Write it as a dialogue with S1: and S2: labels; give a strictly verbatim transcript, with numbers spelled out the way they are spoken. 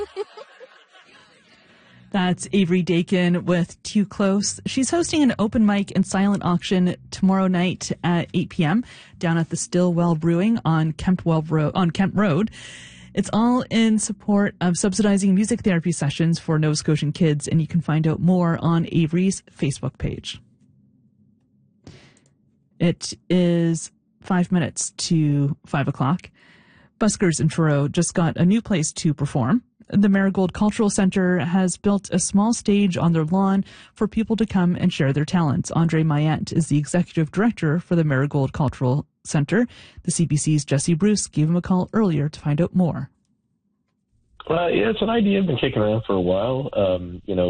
S1: That's Avery Dakin with Too Close. She's hosting an open mic and silent auction tomorrow night at eight p.m. down at the Stillwell Brewing on Kempwell Road, on Kemp Road. It's all in support of subsidizing music therapy sessions for Nova Scotian kids, and you can find out more on Avery's Facebook page. It is five minutes to five o'clock. Buskers in Truro just got a new place to perform. The Marigold Cultural Centre has built a small stage on their lawn for people to come and share their talents. Andre Mayent is the executive director for the Marigold Cultural Centre. The C B C's Jesse Bruce gave him a call earlier to find out more.
S2: Well, yeah, it's an idea I've been kicking around for a while. Um, you know,